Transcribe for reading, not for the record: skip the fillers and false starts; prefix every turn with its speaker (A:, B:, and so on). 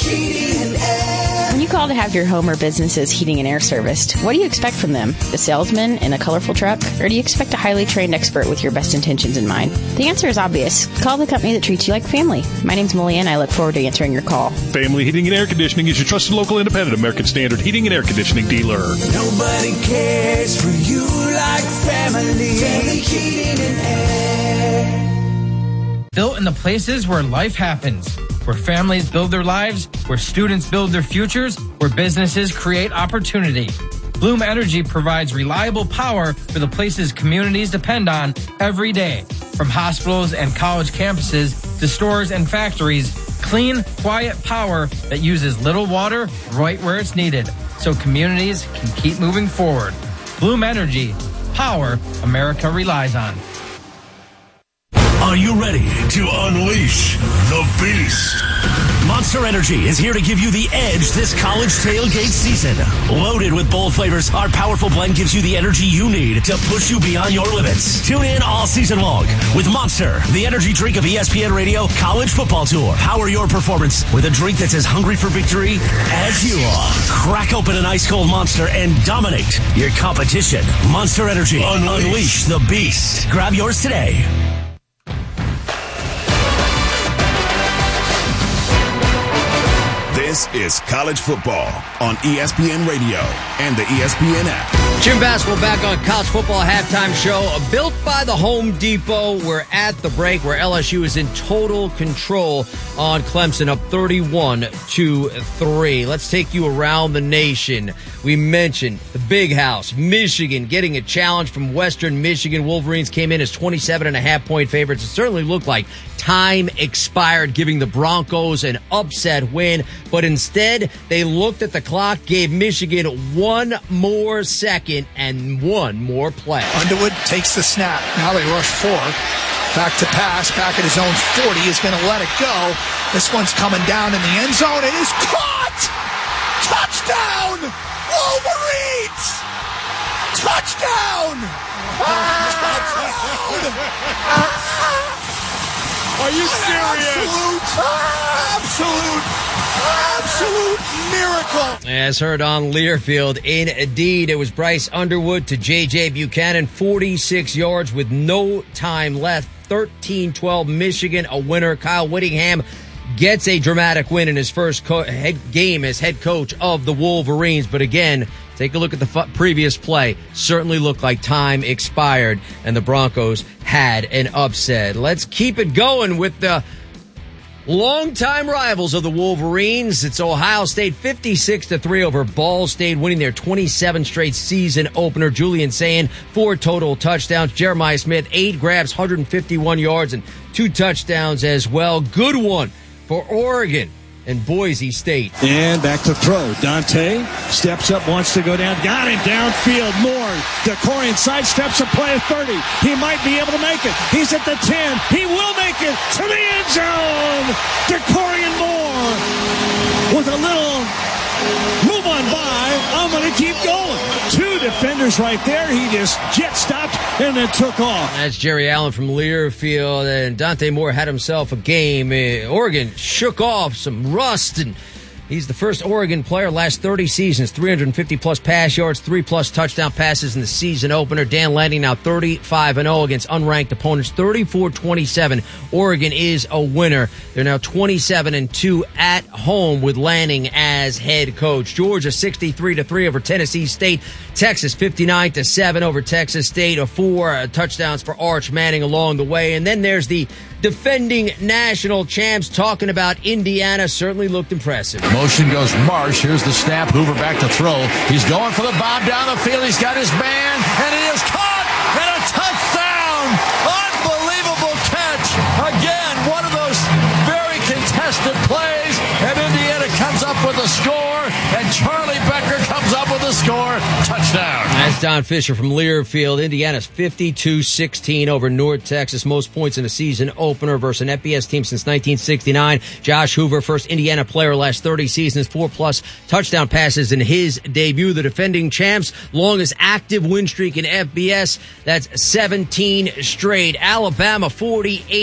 A: Heating and Air.
B: When you call to have your home or business's heating and air serviced, what do you expect from them? A salesman in a colorful truck? Or do you expect a highly trained expert with your best intentions in mind? The answer is obvious. Call the company that treats you like family. My name's Malia, and I look forward to answering your call.
C: Family Heating and Air Conditioning is your trusted local independent American Standard heating and air conditioning dealer.
A: Nobody cares for you like family. Family Heating and Air.
D: Built in the places where life happens, where families build their lives, where students build their futures, where businesses create opportunity. Bloom Energy provides reliable power for the places communities depend on every day. From hospitals and college campuses to stores and factories, clean, quiet power that uses little water right where it's needed, so communities can keep moving forward. Bloom Energy, power America relies on.
E: Are you ready to unleash the beast? Monster Energy is here to give you the edge this college tailgate season. Loaded with bold flavors, our powerful blend gives you the energy you need to push you beyond your limits. Tune in all season long with Monster, the energy drink of ESPN Radio College Football Tour. Power your performance with a drink that's as hungry for victory as you are. Crack open an ice cold Monster and dominate your competition. Monster Energy. Unleash the beast. Grab yours today.
F: This is college football on ESPN Radio and the ESPN app.
G: Jim Basketball back on College Football Halftime Show. Built by the Home Depot. We're at the break where LSU is in total control on Clemson, up 31-3. Let's take you around the nation. We mentioned the Big House, Michigan, getting a challenge from Western Michigan. Wolverines came in as 27.5-point favorites. It certainly looked like time expired, giving the Broncos an upset win. But instead, they looked at the clock, gave Michigan one more second and one more play.
H: Underwood takes the snap. Now they rush four. Back to pass. Back at his own 40. Is going to let it go. This one's coming down in the end zone. It is caught! Touchdown! Wolverines! Touchdown!
C: Are you serious?
H: Absolute miracle.
G: As heard on Learfield, indeed, it was Bryce Underwood to J.J. Buchanan, 46 yards with no time left, 13-12 Michigan, a winner. Kyle Whittingham gets a dramatic win in his first game as head coach of the Wolverines. But again, take a look at the previous play. Certainly looked like time expired, and the Broncos had an upset. Let's keep it going with the longtime rivals of the Wolverines. It's Ohio State 56-3 over Ball State, winning their 27th straight season opener. Julian Sayin, 4 total touchdowns. Jeremiah Smith, 8 grabs, 151 yards, and 2 touchdowns as well. Good one for Oregon and Boise State.
I: And back to throw. Dante steps up, wants to go down. Got him downfield. Moore. DeCorian sidesteps a play at 30. He might be able to make it. He's at the 10. He will make it to the end zone. DeCorian Moore with a little move on by. I'm going to keep going. 2 defenders right there. He just jet stopped and then took off.
G: That's Jerry Allen from Learfield, and Dante Moore had himself a game. Oregon shook off some rust, and he's the first Oregon player last 30 seasons, 350-plus pass yards, 3-plus touchdown passes in the season opener. Dan Lanning now 35-0 against unranked opponents, 34-27. Oregon is a winner. They're now 27-2 at home with Lanning as head coach. Georgia 63-3 over Tennessee State. Texas 59-7 over Texas State. 4 touchdowns for Arch Manning along the way. And then there's the defending national champs talking about Indiana. Certainly looked impressive.
J: Motion goes Marsh. Here's the snap. Hoover back to throw. He's going for the bomb down the field. He's got his man, and it is caught, and a touchdown. Unbelievable catch. Again, one of those very contested plays, and Indiana comes up with a score, and Charlie Becker comes up with a score. Touchdown.
G: That's Don Fisher from Learfield. Indiana's 52-16 over North Texas. Most points in a season opener versus an FBS team since 1969. Josh Hoover, first Indiana player last 30 seasons, 4-plus touchdown passes in his debut. The defending champs, longest active win streak in FBS. That's 17 straight. Alabama 48.